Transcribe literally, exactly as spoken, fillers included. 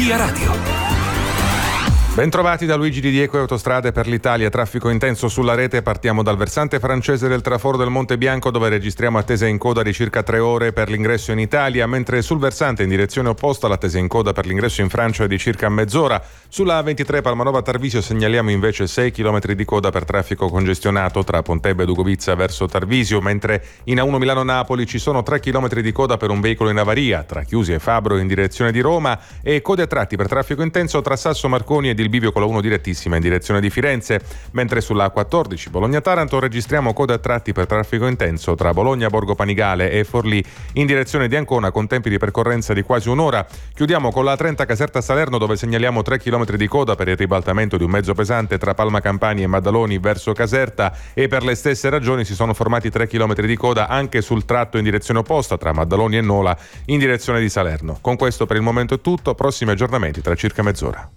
Via Radio. Bentrovati da Luigi Di Diego e Autostrade per l'Italia. Traffico intenso sulla rete. Partiamo dal versante francese del traforo del Monte Bianco, dove registriamo attesa in coda di circa tre ore per l'ingresso in Italia, mentre sul versante in direzione opposta l'attesa in coda per l'ingresso in Francia è di circa mezz'ora. Sulla A ventitré Palmanova Tarvisio segnaliamo invece sei chilometri di coda per traffico congestionato tra Pontebbe e Dugobizza verso Tarvisio, mentre in A uno Milano Napoli ci sono tre chilometri di coda per un veicolo in avaria tra Chiusi e Fabro in direzione di Roma e code a tratti per traffico intenso tra Sasso Marconi ed il bivio con la uno direttissima in direzione di Firenze, mentre sulla A quattordici Bologna-Taranto registriamo code a tratti per traffico intenso tra Bologna, Borgo Panigale e Forlì in direzione di Ancona con tempi di percorrenza di quasi un'ora. Chiudiamo con la A trenta Caserta-Salerno, dove segnaliamo tre chilometri di coda per il ribaltamento di un mezzo pesante tra Palma Campani e Maddaloni verso Caserta, e per le stesse ragioni si sono formati tre chilometri di coda anche sul tratto in direzione opposta tra Maddaloni e Nola in direzione di Salerno. Con questo per il momento è tutto, prossimi aggiornamenti tra circa mezz'ora.